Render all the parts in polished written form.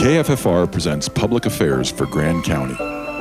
KFFR presents Public Affairs for Grand County.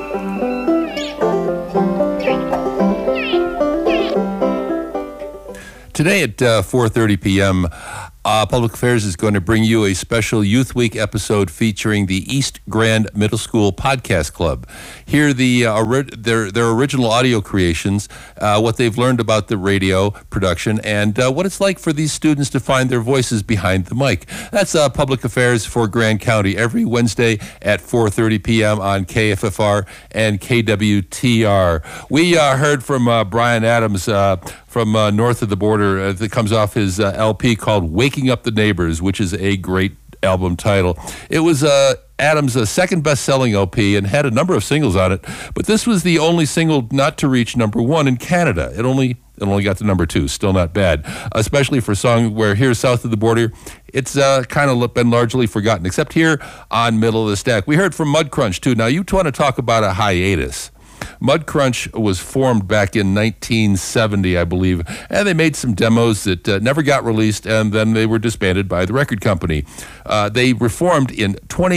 Today at 4:30 p.m., Public Affairs is going to bring you a special Youth Week episode featuring the East Grand Middle School Podcast Club. Hear their original audio creations, what they've learned about the radio production, and what it's like for these students to find their voices behind the mic. That's Public Affairs for Grand County every Wednesday at 4:30 p.m. on KFFR and KWTR. We heard from Bryan Adams from north of the border that comes off his LP called Waking Up the Neighbors, which is a great album title. It was Adams' second best-selling LP and had a number of singles on it, but this was the only single not to reach number one in Canada. It only got to number two. Still not bad, especially for a song where here south of the border, it's kind of been largely forgotten, except here on Middle of the Stack. We heard from Mudcrunch, too. Now, you want to talk about a hiatus. Mudcrunch was formed back in 1970, I believe, and they made some demos that never got released, and then they were disbanded by the record company. They reformed in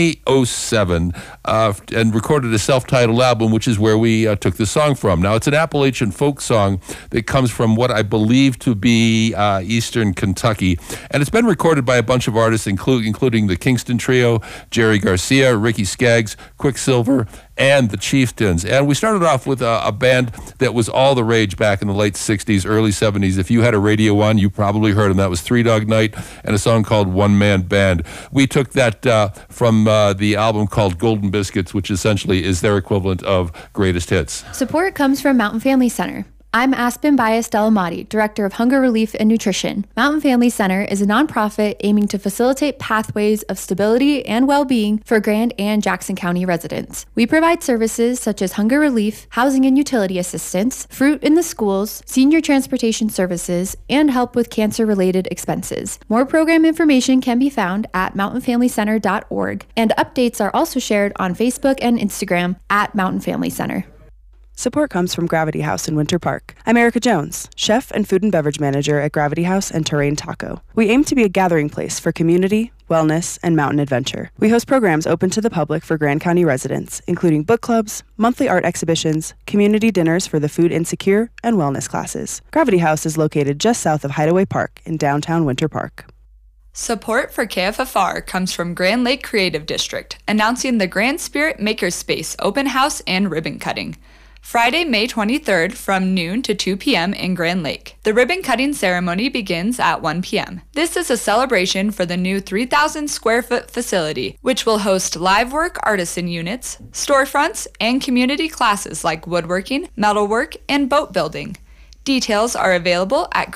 2007 and recorded a self-titled album, which is where we took the song from. Now, it's an Appalachian folk song that comes from what I believe to be eastern Kentucky, and it's been recorded by a bunch of artists, including the Kingston Trio, Jerry Garcia, Ricky Skaggs, Quicksilver, and the Chieftains. And we started off with a band that was all the rage back in the late 60s, early 70s. If you had a radio on, you probably heard them. That was Three Dog Night and a song called One Man Band. We took that from the album called Golden Biscuits, which essentially is their equivalent of Greatest Hits. Support comes from Mountain Family Center. I'm Aspen Bias Delamati, Director of Hunger Relief and Nutrition. Mountain Family Center is a nonprofit aiming to facilitate pathways of stability and well-being for Grand and Jackson County residents. We provide services such as hunger relief, housing and utility assistance, fruit in the schools, senior transportation services, and help with cancer-related expenses. More program information can be found at mountainfamilycenter.org, and updates are also shared on Facebook and Instagram at Mountain Family Center. Support comes from Gravity House in Winter Park. I'm Erica Jones, chef and food and beverage manager at Gravity House and Terrain Taco. We aim to be a gathering place for community, wellness, and mountain adventure. We host programs open to the public for Grand County residents, including book clubs, monthly art exhibitions, community dinners for the food insecure, and wellness classes. Gravity House is located just south of Hideaway Park in downtown Winter Park. Support for KFFR comes from Grand Lake Creative District, announcing the Grand Spirit Makerspace open house and ribbon cutting. Friday, May 23rd from noon to 2 p.m. in Grand Lake. The ribbon cutting ceremony begins at 1 p.m. This is a celebration for the new 3,000 square foot facility, which will host live work artisan units, storefronts, and community classes like woodworking, metalwork, and boat building. Details are available at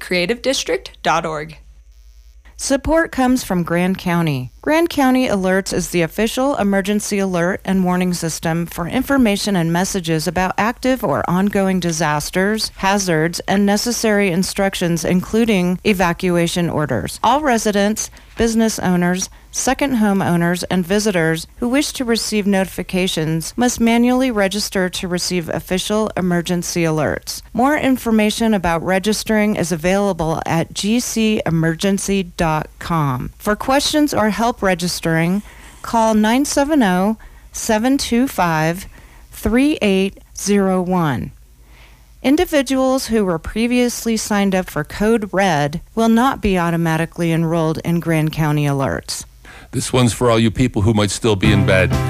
grandlakecreativedistrict.org. Support comes from Grand County. Grand County Alerts is the official emergency alert and warning system for information and messages about active or ongoing disasters, hazards, and necessary instructions, including evacuation orders. All residents, business owners, second home owners, and visitors who wish to receive notifications must manually register to receive official emergency alerts. More information about registering is available at gcemergency.com. For questions or help registering, call 970-725-3801. Individuals who were previously signed up for Code Red will not be automatically enrolled in Grand County Alerts. This one's for all you people who might still be in bed.